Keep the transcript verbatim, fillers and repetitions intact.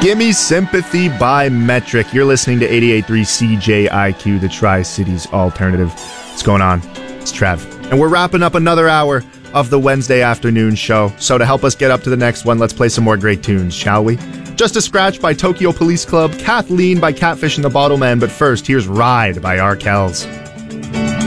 Gimme Sympathy by Metric. You're listening to eighty-eight point three C J I Q, the Tri-Cities Alternative. What's going on? It's Trev. And we're wrapping up another hour of the Wednesday afternoon show. So to help us get up to the next one, let's play some more great tunes, shall we? Just a Scratch by Tokyo Police Club, Kathleen by Catfish and the Bottleman, but first, here's Ride by R. Kells.